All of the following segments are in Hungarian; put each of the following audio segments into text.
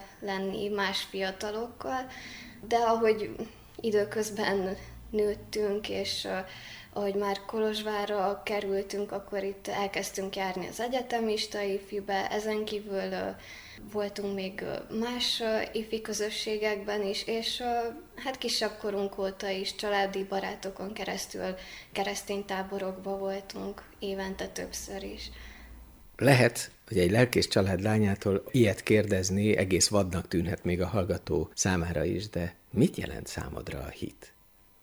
lenni más fiatalokkal, de ahogy időközben nőttünk, és ahogy már Kolozsvárra kerültünk, akkor itt elkezdtünk járni az egyetemista ifjúbe, ezen kívül voltunk még más ifi közösségekben is, és hát kisebb korunk óta is családi barátokon keresztül keresztény táborokban voltunk évente többször is. Lehet, hogy egy lelkész család lányától ilyet kérdezni egész vadnak tűnhet még a hallgató számára is, de mit jelent számodra a hit?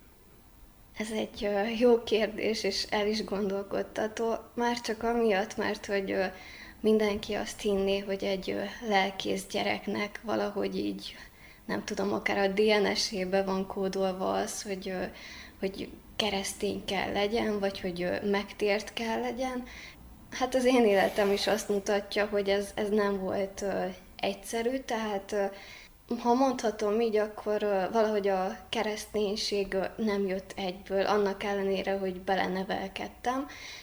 Ez egy jó kérdés, és el is gondolkodtató. Már csak amiatt, mert hogy mindenki azt hinné, hogy egy lelkész gyereknek valahogy így, nem tudom, akár a DNS-ébe van kódolva az, hogy keresztény kell legyen, vagy hogy megtért kell legyen. Hát az én életem is azt mutatja, hogy ez nem volt egyszerű, tehát ha mondhatom így, akkor valahogy a kereszténység nem jött egyből, annak ellenére, hogy belenevelkedtem.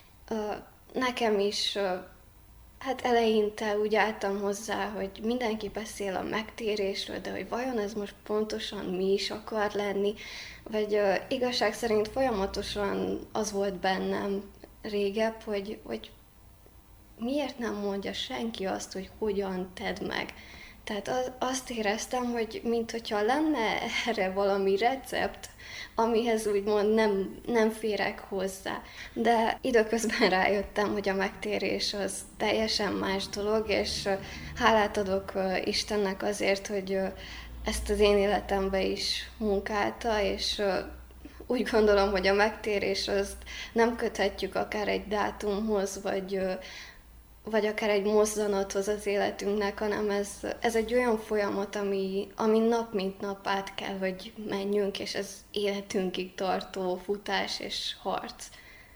Nekem is, hát eleinte úgy álltam hozzá, hogy mindenki beszél a megtérésről, de hogy vajon ez most pontosan mi is akar lenni, vagy igazság szerint folyamatosan az volt bennem régebb, hogy miért nem mondja senki azt, hogy hogyan tedd meg. Tehát azt éreztem, hogy minthogyha lenne erre valami recept, amihez úgymond nem férek hozzá. De időközben rájöttem, hogy a megtérés az teljesen más dolog, és hálát adok Istennek azért, hogy ezt az én életembe is munkálta, és úgy gondolom, hogy a megtérés azt nem köthetjük akár egy dátumhoz, vagy akár egy mozzanathoz az életünknek, hanem ez egy olyan folyamat, ami nap mint nap át kell, hogy menjünk, és ez életünkig tartó futás és harc.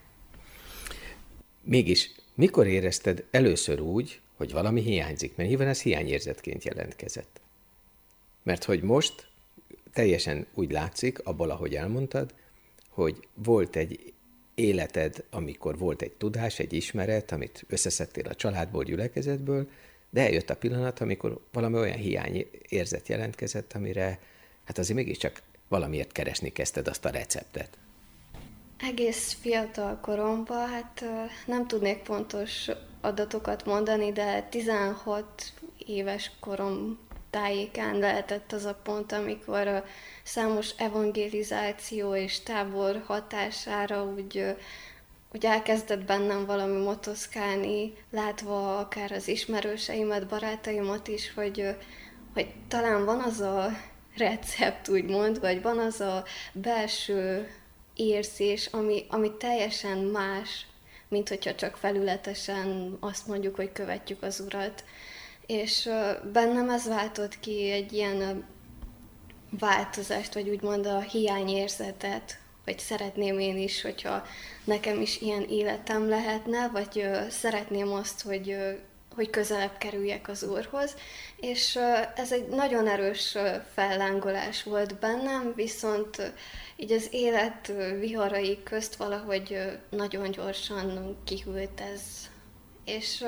Mégis, mikor érezted először úgy, hogy valami hiányzik? Mert nyilván ez hiányérzetként jelentkezett. Mert hogy most teljesen úgy látszik, abból, ahogy elmondtad, hogy volt egy életed, amikor volt egy tudás, egy ismeret, amit összeszedtél a családból, gyülekezetből, de eljött a pillanat, amikor valami olyan hiányérzet jelentkezett, amire hát azért mégiscsak valamiért keresni kezdted azt a receptet. Egész fiatal koromban, hát nem tudnék pontos adatokat mondani, de 16 éves korom tájékán lehetett az a pont, amikor a számos evangelizáció és tábor hatására úgy elkezdett bennem valami motoszkálni, látva akár az ismerőseimet, barátaimat is, hogy talán van az a recept, úgymond, vagy van az a belső érzés, ami teljesen más, mint hogyha csak felületesen azt mondjuk, hogy követjük az Urat. És bennem ez váltott ki egy ilyen változást, vagy úgymond a hiányérzetet, hogy szeretném én is, hogyha nekem is ilyen életem lehetne, vagy szeretném azt, hogy közelebb kerüljek az Úrhoz. És ez egy nagyon erős fellángolás volt bennem, viszont így az élet viharai közt valahogy nagyon gyorsan kihűlt ez. És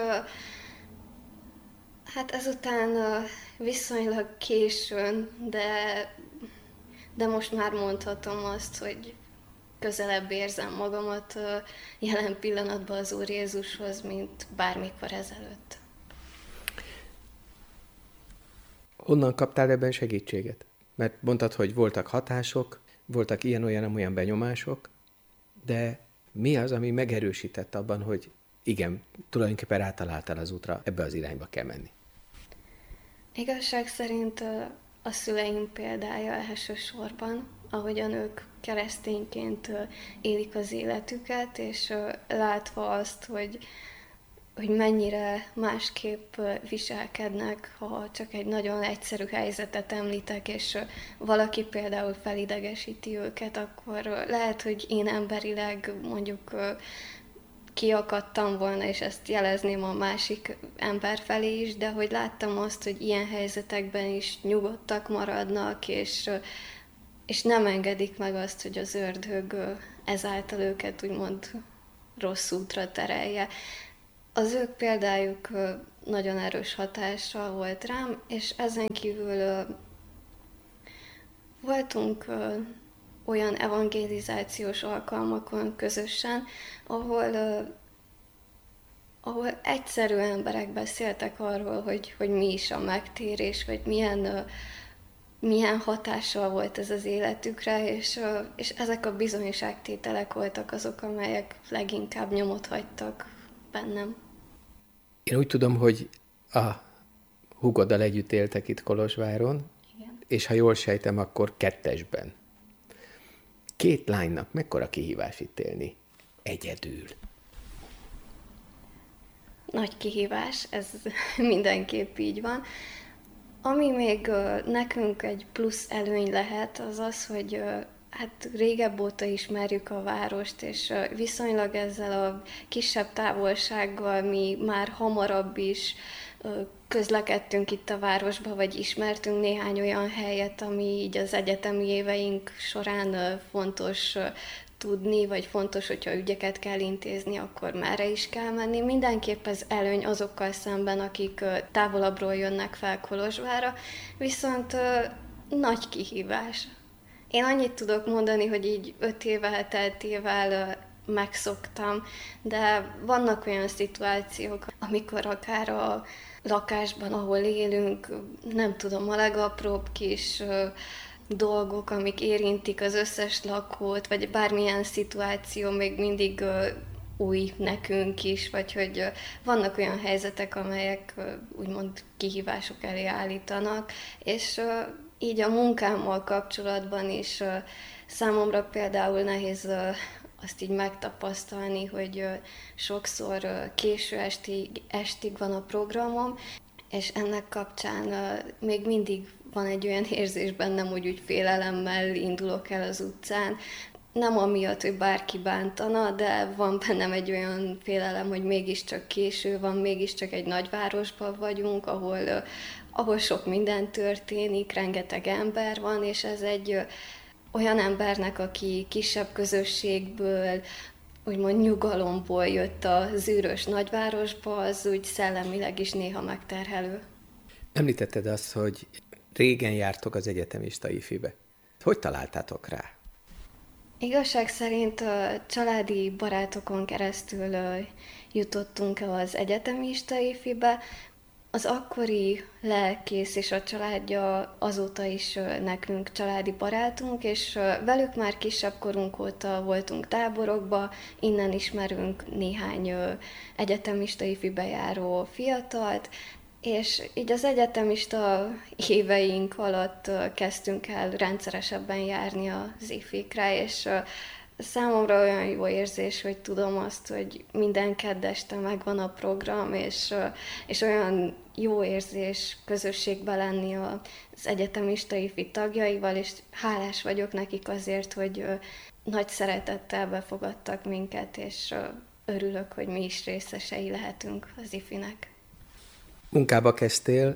hát ezután viszonylag későn, de most már mondhatom azt, hogy közelebb érzem magamat jelen pillanatban az Úr Jézushoz, mint bármikor ezelőtt. Honnan kaptál ebben segítséget? Mert mondtad, hogy voltak hatások, voltak ilyen-olyan benyomások, de mi az, ami megerősített abban, hogy igen, tulajdonképpen rátaláltál az útra, ebbe az irányba kell menni? Igazság szerint a szüleim példája elsősorban, ahogyan ők keresztényként élik az életüket, és látva azt, hogy mennyire másképp viselkednek, ha csak egy nagyon egyszerű helyzetet említek, és valaki például felidegesíti őket, akkor lehet, hogy én emberileg mondjuk kiakadtam volna, és ezt jelezném a másik ember felé is, de hogy láttam azt, hogy ilyen helyzetekben is nyugodtak maradnak, és nem engedik meg azt, hogy az ördög ezáltal őket úgymond rossz útra terelje. Az ők példájuk nagyon erős hatással volt rám, és ezen kívül voltunk olyan evangelizációs alkalmakon közösen, ahol, ahol egyszerű emberek beszéltek arról, hogy mi is a megtérés, vagy milyen hatással volt ez az életükre, és ezek a bizonyságtételek voltak azok, amelyek leginkább nyomot hagytak bennem. Én úgy tudom, hogy a húgoddal együtt éltek itt Kolozsváron, Igen. és ha jól sejtem, akkor kettesben. Két lánynak mekkora kihívás itt élni egyedül? Nagy kihívás, ez mindenképp így van. Ami még nekünk egy plusz előny lehet, az az, hogy hát régebb óta ismerjük a várost, és viszonylag ezzel a kisebb távolsággal mi már hamarabb is közlekedtünk itt a városba, vagy ismertünk néhány olyan helyet, ami így az egyetemi éveink során fontos tudni, vagy fontos, hogyha ügyeket kell intézni, akkor merre is kell menni. Mindenképp ez előny azokkal szemben, akik távolabbról jönnek fel Kolozsvárra, viszont nagy kihívás. Én annyit tudok mondani, hogy így 5 éve elteltével megszoktam, de vannak olyan szituációk, amikor akár a lakásban, ahol élünk, nem tudom, a legapróbb kis dolgok, amik érintik az összes lakót, vagy bármilyen szituáció még mindig új nekünk is, vagy hogy vannak olyan helyzetek, amelyek úgymond kihívások elé állítanak, és így a munkámmal kapcsolatban is számomra például nehéz azt így megtapasztalni, hogy sokszor késő estig van a programom, és ennek kapcsán még mindig van egy olyan érzés bennem, hogy úgy félelemmel indulok el az utcán. Nem amiatt, hogy bárki bántana, de van bennem egy olyan félelem, hogy mégiscsak késő van, mégiscsak egy nagyvárosban vagyunk, ahol sok minden történik, rengeteg ember van, és ez egy olyan embernek, aki kisebb közösségből, úgymond nyugalomból jött a zűrös nagyvárosba, az úgy szellemileg is néha megterhelő. Említetted azt, hogy régen jártok az egyetemista ifibe. Hogy találtátok rá? Igazság szerint a családi barátokon keresztül jutottunk az egyetemista ifibe. Az akkori lelkész és a családja azóta is nekünk családi barátunk, és velük már kisebb korunk óta voltunk táborokba, innen ismerünk néhány egyetemista ifibe járó fiatalt, és így az egyetemista éveink alatt kezdtünk el rendszeresebben járni az ifikre, és számomra olyan jó érzés, hogy tudom azt, hogy minden kedd este megvan a program, és olyan jó érzés közösségben lenni az egyetemista ifi tagjaival, és hálás vagyok nekik azért, hogy nagy szeretettel befogadtak minket, és örülök, hogy mi is részesei lehetünk az ifinek. Munkába kezdtél,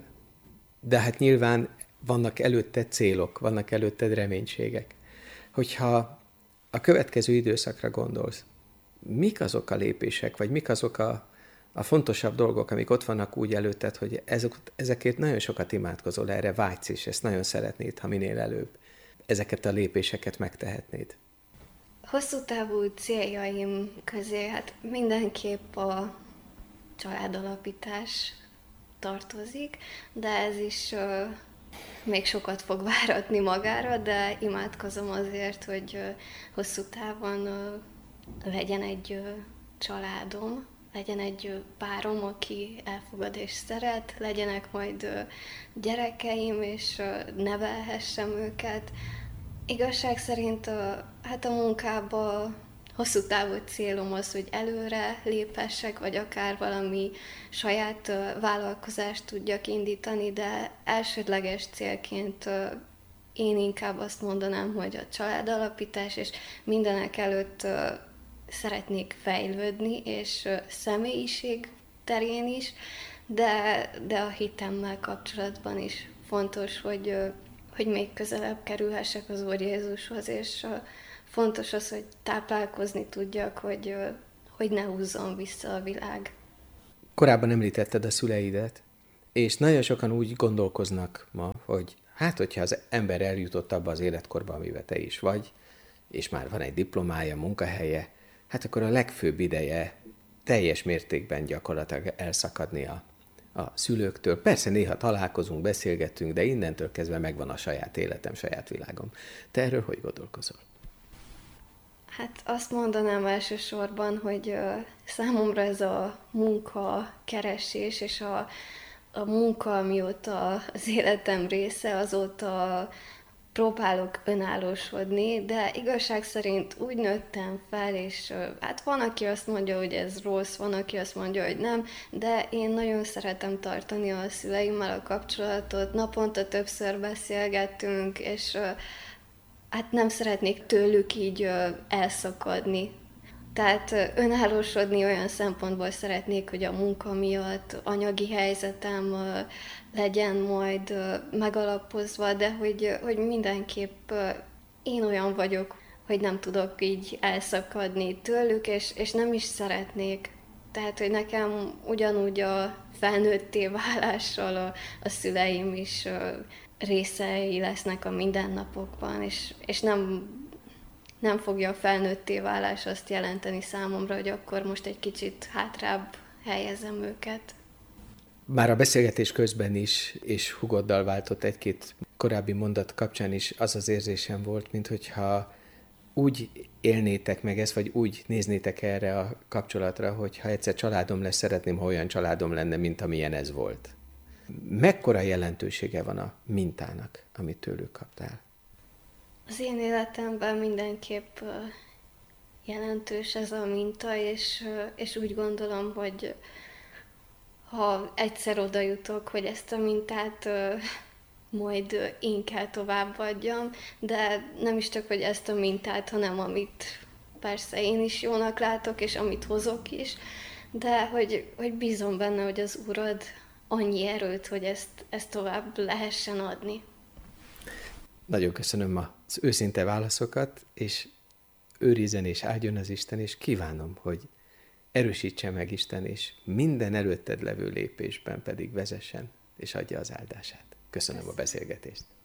de hát nyilván vannak előtted célok, vannak előtted reménységek. Hogyha a következő időszakra gondolsz, mik azok a lépések, vagy mik azok a fontosabb dolgok, amik ott vannak úgy előtted, hogy ezekért nagyon sokat imádkozol, erre vágysz, és ezt nagyon szeretnéd, ha minél előbb ezeket a lépéseket megtehetnéd? Hosszú távú céljaim közé hát mindenképp a családalapítás tartozik, de ez is még sokat fog váratni magára, de imádkozom azért, hogy hosszú távon legyen egy családom, legyen egy párom, aki elfogad és szeret, legyenek majd gyerekeim, és nevelhessem őket. Igazság szerint hát a munkába hosszú távú célom az, hogy előre léphessek, vagy akár valami saját vállalkozást tudjak indítani, de elsődleges célként én inkább azt mondanám, hogy a családalapítás, és mindenek előtt szeretnék fejlődni, és személyiség terén is, de a hitemmel kapcsolatban is fontos, hogy még közelebb kerülhessek az Úr Jézushoz, és fontos az, hogy táplálkozni tudjak, hogy ne húzzon vissza a világ. Korábban említetted a szüleidet, és nagyon sokan úgy gondolkoznak ma, hogy hát, hogyha az ember eljutott abba az életkorba, amiben te is vagy, és már van egy diplomája, munkahelye, hát akkor a legfőbb ideje teljes mértékben gyakorlatilag elszakadni a szülőktől. Persze néha találkozunk, beszélgetünk, de innentől kezdve megvan a saját életem, saját világom. Te erről hogy gondolkozol? Hát azt mondanám elsősorban, hogy számomra ez a munka keresés és a munka, amióta az életem része, azóta próbálok önállósodni, de igazság szerint úgy nőttem fel, és hát van, aki azt mondja, hogy ez rossz, van, aki azt mondja, hogy nem, de én nagyon szeretem tartani a szüleimmel a kapcsolatot, naponta többször beszélgettünk, és hát nem szeretnék tőlük így elszakadni. Tehát önállósodni olyan szempontból szeretnék, hogy a munka miatt anyagi helyzetem legyen majd megalapozva, de hogy mindenképp én olyan vagyok, hogy nem tudok így elszakadni tőlük, és nem is szeretnék. Tehát, hogy nekem ugyanúgy a felnőtté válással a szüleim is részei lesznek a mindennapokban, és nem fogja a felnőtté válás azt jelenteni számomra, hogy akkor most egy kicsit hátrább helyezem őket. Már a beszélgetés közben is, és Hugoddal váltott egy-két korábbi mondat kapcsán is az az érzésem volt, minthogyha úgy élnétek meg ezt, vagy úgy néznétek erre a kapcsolatra, hogy ha egyszer családom lesz, szeretném, ha olyan családom lenne, mint amilyen ez volt. Mekkora jelentősége van a mintának, amit tőlük kaptál? Az én életemben mindenképp jelentős ez a minta, és úgy gondolom, hogy ha egyszer oda jutok, hogy ezt a mintát majd én kell továbbadjam, de nem is csak, hogy ezt a mintát, hanem amit persze én is jónak látok, és amit hozok is, de hogy bízom benne, hogy az Urad annyi erőt, hogy ezt tovább lehessen adni. Nagyon köszönöm az őszinte válaszokat, és őrizzen és áldjon az Isten, és kívánom, hogy erősítse meg Isten, és minden előtted levő lépésben pedig vezessen, és adja az áldását. Köszönöm a beszélgetést.